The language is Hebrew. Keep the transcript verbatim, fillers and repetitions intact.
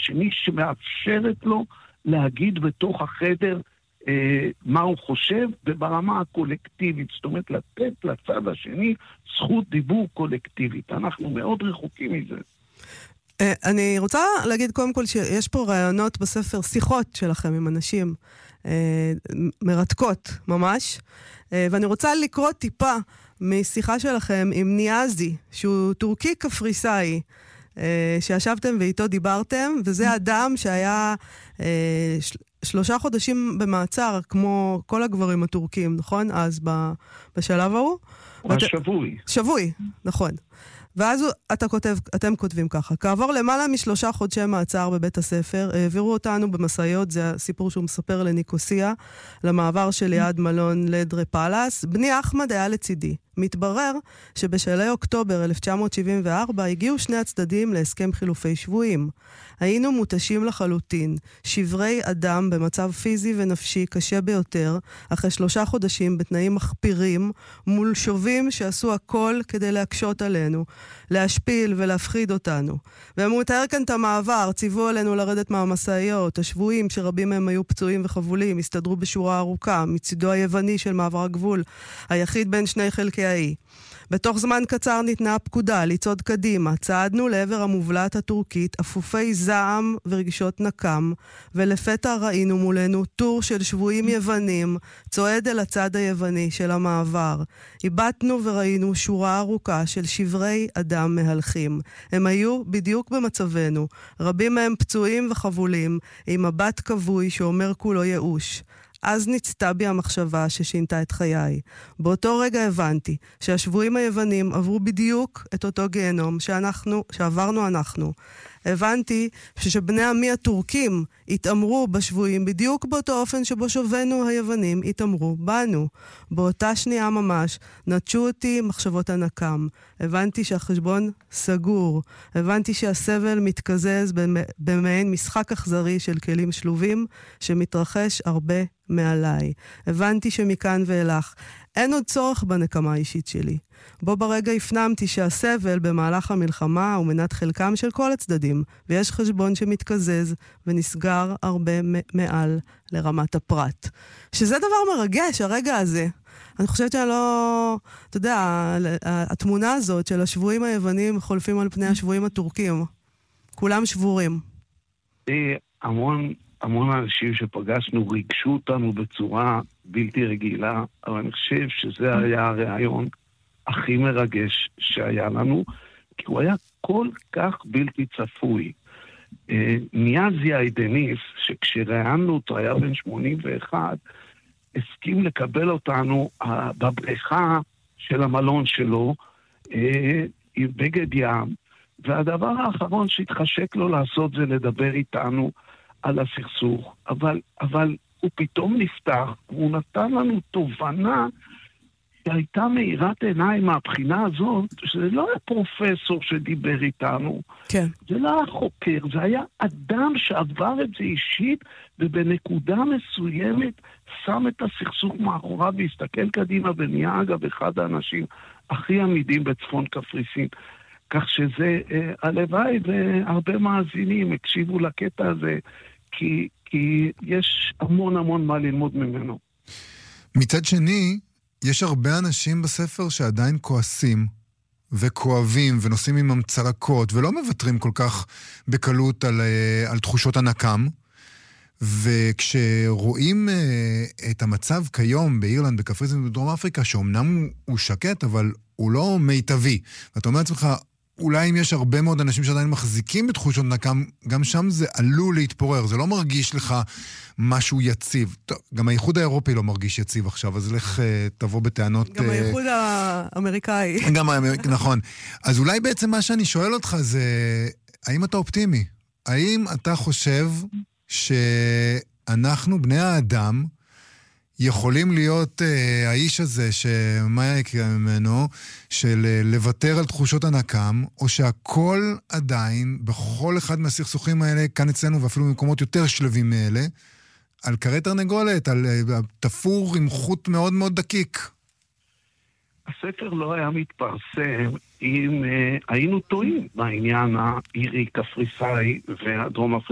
השני שמאפשרת לו להגיד בתוך החדר אה, מה הוא חושב, וברמה הקולקטיבית, זאת אומרת לתת לצד השני זכות דיבור קולקטיבית. אנחנו מאוד רחוקים מזה. אני רוצה להגיד קודם כל שיש פה רעיונות בספר, שיחות שלכם עם אנשים מרתקות ממש, ואני רוצה לקרוא טיפה משיחה שלכם עם ניאזי, שהוא טורקי קפריסאי, שישבתם ואיתו דיברתם, וזה אדם שהיה שלושה חודשים במעצר, כמו כל הגברים הטורקים, נכון? אז בשלב ההוא? שבוי. שבוי, נכון. ואז אתה כותב, אתם כותבים ככה, כעבור למעלה משלושה חודשי מעצר בבית הספר, העבירו אותנו במסעיות, זה הסיפור שהוא מספר לניקוסיה, למעבר שליד מלון לדרה פלאס. בני אחמד היה לצידי. מתברר שבשלהי אוקטובר אלף תשע מאות שבעים וארבע הגיעו שני הצדדים להסכם חילופי שבויים. היינו מותשים לחלוטין, שברי אדם במצב פיזי ונפשי קשה ביותר, אחרי שלושה חודשים בתנאים מחפירים, מול שובים שעשו הכל כדי להקשות עלינו, להשפיל ולהפחיד אותנו. והם מתאר כאן את המעבר, ציוו עלינו לרדת מהמסעיות, השבויים שרבים מהם היו פצועים וחבולים, הסתדרו בשורה ארוכה, מצידו היווני של מעבר הגבול, היחיד בין שני חלקי האי. בתוך זמן קצר ניתנה הפקודה לצעוד קדימה, צעדנו לעבר המובלעת הטורקית, אפופי זעם ורגישות נקם, ולפתע ראינו מולנו טור של שבויים יוונים, צועד אל הצד היווני של המעבר. איבטנו וראינו שורה ארוכה של שברי אדם מהלכים. הם היו בדיוק במצבנו, רבים מהם פצועים וחבולים, עם מבט כבוי שאומר כולו ייאוש. אז נצתה בי המחשבה ששינתה את חיי. באותו רגע הבנתי שהשבויים היוונים עברו בדיוק את אותו גיהנום שאנחנו, שעברנו אנחנו. הבנתי שבני עמי הטורקים התאמרו בשבויים בדיוק באותו אופן שבו שובנו היוונים התאמרו בנו. באותה שנייה ממש נטשו אותי מחשבות הנקם. הבנתי שהחשבון סגור. הבנתי שהסבל מתקזז במעין משחק אכזרי של כלים שלובים שמתרחש הרבה מעליי. הבנתי שמכאן ואילך אין עוד צורך בנקמה האישית שלי. בו ברגע הפנמתי שהסבל במהלך המלחמה הוא מנת חלקם של כל הצדדים, ויש חשבון שמתקזז ונסגר הרבה מעל לרמת הפרט. שזה דבר מרגש, הרגע הזה. אני חושבת שאני לא... אתה יודע, התמונה הזאת של השבויים היוונים חולפים על פני השבויים הטורקים. כולם שבורים. המון... המון אנשים שפגשנו ריגשו אותנו בצורה בלתי רגילה, אבל אני חושב שזה היה הרעיון הכי מרגש שהיה לנו, כי הוא היה כל כך בלתי צפוי. ניאזי איידניס, שכשראיינו אותו היה בן שמונים ואחת, הסכים לקבל אותנו בבריכה של המלון שלו, עם בגד ים, והדבר האחרון שהתחשק לו לעשות זה לדבר איתנו על הסכסוך, אבל, אבל הוא פתאום נפתח, והוא נתן לנו תובנה שהייתה מאירת עיניים מהבחינה הזאת, שזה לא היה פרופסור שדיבר איתנו, כן. זה לא היה חוקר, זה היה אדם שעבר את זה אישית, ובנקודה מסוימת שם את הסכסוך מאחוריו והסתכל קדימה, ונהיה אגב אחד האנשים הכי עמידים בצפון קפריסין. כך שזה, אה, הלוואי והרבה מאזינים הקשיבו לקטע הזה, כי, כי יש המון המון מה ללמוד ממנו. מצד שני, יש הרבה אנשים בספר שעדיין כועסים וכואבים ונושאים עם צלקות ולא מוותרים כל כך בקלות על, על תחושות הנקם. וכשרואים את המצב כיום באירלנד, בקפריסין ובדרום אפריקה, שאומנם הוא שקט, אבל הוא לא מיטבי. ואתה אומר לעצמך, אולי אם יש הרבה מאוד אנשים שעדיין מחזיקים בתחושות נקם, גם שם זה עלול להתפורר. זה לא מרגיש לך משהו יציב. טוב, גם האיחוד האירופי לא מרגיש יציב עכשיו, אז לך תבוא בטענות... גם האיחוד האמריקאי. גם האמריקאי, נכון. אז אולי בעצם מה שאני שואל אותך זה, האם אתה אופטימי? האם אתה חושב שאנחנו, בני האדם, יכולים להיות אה, האיש הזה, שמה יקרה ממנו, של אה, לוותר על תחושות הנקם, או שהכל עדיין, בכל אחד מהסכסוכים האלה, כאן אצלנו, ואפילו במקומות יותר שלבים מאלה, על קרי תרנגולת, על אה, תפור עם חוט מאוד מאוד דקיק. הספר לא היה מתפרסם אם אה, היינו טועים בעניין האירי קפריסאי והדרום אפריקאי.